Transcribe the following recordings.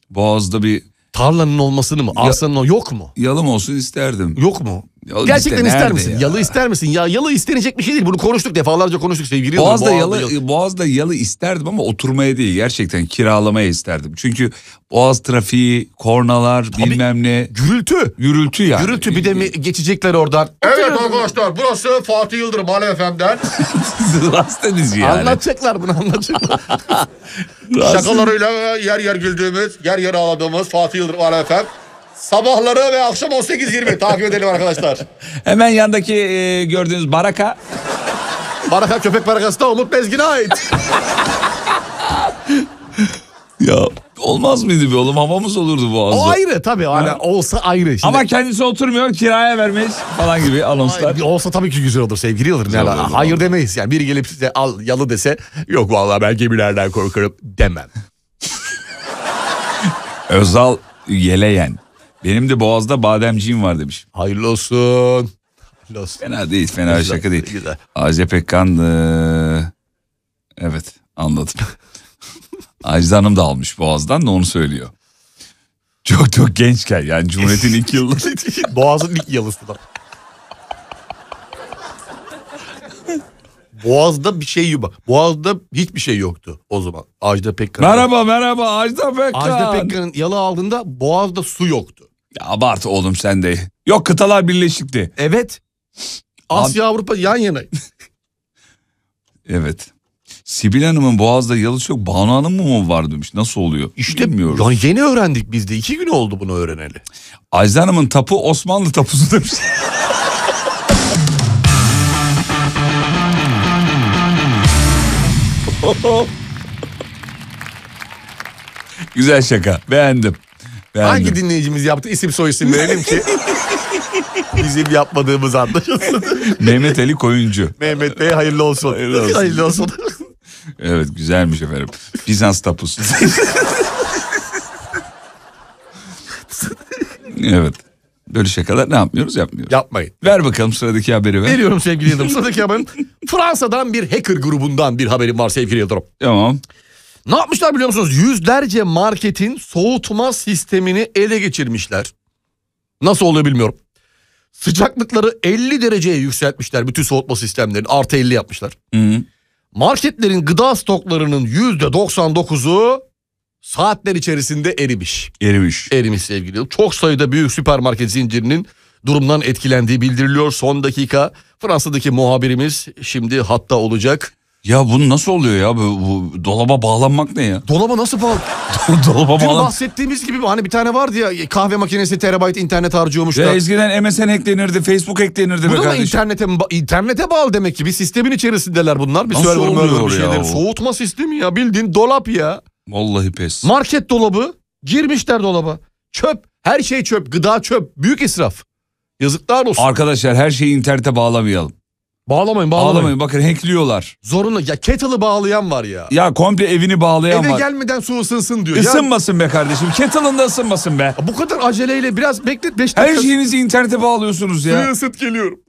Boğaz'da bir... Tarlanın olmasını mı? Arsanın yok mu? Yalım olsun isterdim. Yok mu? Yalı Gerçekten işte, ister misin? ya? Yalı ister misin? Ya yalı istenecek bir şey değil. Bunu konuştuk, defalarca konuştuk sevgili Yıldırım. Boğaz'da yalı isterdim ama oturmaya değil, gerçekten kiralamaya isterdim. Çünkü Boğaz trafiği, kornalar, tabii, bilmem ne. Gürültü yani. Gürültü, bir de mi geçecekler oradan? Evet arkadaşlar, burası Fatih Yıldırım Hale FM'den. Rasta dizi yani. Anlatacaklar bunu, anlatacaklar. Şakalarıyla yer yer güldüğümüz, yer yer ağladığımız Fatih Yıldırım Hale FM. Sabahları ve akşam 18:20 takip edelim arkadaşlar. Hemen yandaki gördüğünüz baraka. Baraka, köpek barakası da Umut Bezgin'e ait. Ya olmaz mıydı be oğlum, havamız olurdu Boğaz'da. O ayrı tabii, hani olsa ayrı. Şimdi... Ama kendisi oturmuyor, kiraya vermiş falan gibi anonslar. Olsa tabii ki güzel olur sevgili Yıldırım. Yani hayır demeyiz yani, biri gelip size al yalı dese, yok vallahi ben gemilerden korkarım demem. Özal Yeleyen. Benim de Boğaz'da bademciğim var demiş. Hayırlı olsun. Hayırlı olsun. Fena değil, fena güzel, şaka değil. Güzel. Ajda Pekkan, evet anladım. Ajda Hanım da almış Boğaz'dan da, onu söylüyor. Çok gençken yani, Cumhuriyet'in ilk yılları. Boğaz'ın ilk yalısı da. Boğaz'da bir şey yok. Boğaz'da hiçbir şey yoktu o zaman. Ajda Pekkan. Merhaba Ajda Pekkan. Ajda Pekkan'ın yalı aldığında Boğaz'da su yoktu. Ya abart oğlum sen de. Yok, kıtalar birleşikti. Evet. Asya Avrupa yan yana. Evet. Sibel Hanım'ın Boğaz'da yalısı yok, Banu Hanım mı var demiş. Nasıl oluyor? İşte bilmiyoruz. yani yeni öğrendik biz de. 2 gün oldu bunu öğreneli. Ajda Hanım'ın tapu Osmanlı tapusu demiş. Güzel şaka. Beğendim. Hangi dinleyicimiz yaptı? İsim soy isim verelim ki bizim yapmadığımız anlaşılsın. Mehmet Ali Koyuncu. Mehmet Bey hayırlı olsun. Hayırlı olsun. Evet, güzelmiş efendim. Bizans tapusu. Evet. Böyle şakalar ne yapmıyoruz? Yapmıyoruz. Yapmayın. Ver bakalım sıradaki haberi ver. Veriyorum sevgili Yıldırım. Sıradaki haberim Fransa'dan bir hacker grubundan bir haberim var sevgili Yıldırım. Tamam. Ne yapmışlar biliyor musunuz? Yüzlerce marketin soğutma sistemini ele geçirmişler. Nasıl oluyor bilmiyorum. Sıcaklıkları 50 dereceye yükseltmişler bütün soğutma sistemlerini. Artı 50 yapmışlar. Hı. Marketlerin gıda stoklarının %99'u saatler içerisinde erimiş. Erimiş sevgili Yıldırım. Çok sayıda büyük süpermarket zincirinin durumdan etkilendiği bildiriliyor. Son dakika Fransa'daki muhabirimiz şimdi hatta olacak. Ya bu nasıl oluyor ya? Bu dolaba bağlanmak ne ya? Dolaba nasıl bağlı? Dolaba Dün bağlan. bahsettiğimiz gibi hani bir tane vardı ya, kahve makinesi terabayt internet harcıyormuş da. Ya eskiden MSN hacklenirdi, Facebook hacklenirdi. Bu da internete bağlı demek ki. Bir sistemin içerisindeler bunlar. Bir server bir şeyler. Soğutma sistemi ya, bildiğin dolap ya. Vallahi pes. Market dolabı, girmişler dolaba. Çöp, her şey çöp, gıda çöp, büyük israf. Yazıklar olsun. Arkadaşlar her şeyi internete bağlamayalım. Bağlamayın. Bakın hackliyorlar. Zorunlu ya, kettle'ı bağlayan var ya. Ya komple evini bağlayan Eve var. gelmeden su ısınsın diyor. Isınmasın be kardeşim. Kettle'ın da ısınmasın be. Bu kadar aceleyle biraz beklet 5 dakika. Her şeyinizi internete bağlıyorsunuz ya. Suyu ısıt geliyorum.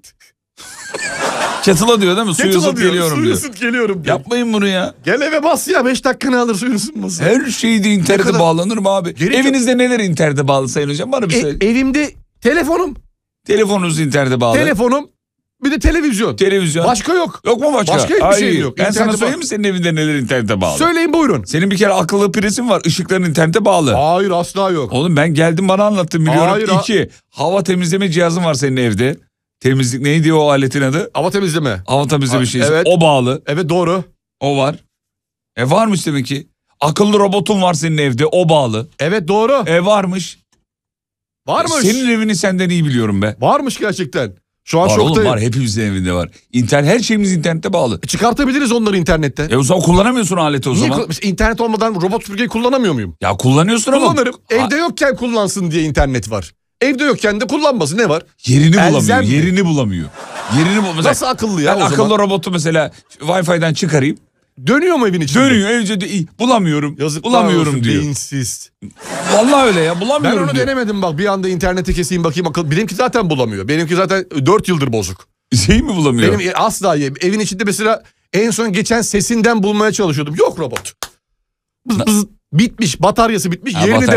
Kettle'a diyor değil mi? Suyu ısıt geliyorum diyor. Suyu ısıt geliyorum diyor. Yapmayın bunu ya. Gel eve bas ya, 5 dakikanı alır suyun ısınması. Her şey de internete bağlanır mı abi? Evinizde neler internete bağlı sayın hocam? Bana bir söyle. Evimde telefonum. Telefonunuz internete bağlı. Telefonum. Bir de televizyon. Başka yok. Yok mu başka? Başka hiçbir şey yok. Ben sana söyleyeyim mi senin evinde neler internete bağlı? Söyleyin buyurun. Senin bir kere akıllı prisin var. Işıkların internete bağlı. Hayır, asla yok. Oğlum ben geldim, bana anlattın biliyorum. Hayır, 2. Hava temizleme cihazın var senin evde. Temizlik neydi o aletin adı? Hava temizleme. Hava temizleme şeysi. Evet. O bağlı. Evet, doğru. O var. Varmış demek ki. Akıllı robotun var senin evde. O bağlı. Evet, doğru. Varmış. Varmış. Senin evini senden iyi biliyorum be. Varmış gerçekten. Şu an var şoktayım. oğlum, var, hepimizin evinde var. Her şeyimiz internete bağlı. Çıkartabiliriz onları internetten. O zaman kullanamıyorsun aleti o zaman. İnternet olmadan robot süpürgeyi kullanamıyor muyum? Ya kullanıyorsun ama. Kullanırım. Evde yokken kullansın diye internet var. Evde yokken de kullanması ne var? Yerini bulamıyor. Mesela, nasıl akıllı ya ben o akıllı zaman? robotu mesela Wi-Fi'den çıkarayım. Dönüyor mu evin içinde? Dönüyor. Önce de bulamıyorum. Bulamıyorum diyor. Beyinsiz. Vallahi öyle ya, bulamıyorum Ben onu diyor. denemedim bak, bir anda internete keseyim bakayım. Benimki zaten bulamıyor. Benimki zaten 4 yıldır bozuk. Şey mi bulamıyor? Benim asla evin içinde mesela en son geçen sesinden bulmaya çalışıyordum. Yok robot. Bız bız bitmiş, bataryası bitmiş. Yerini de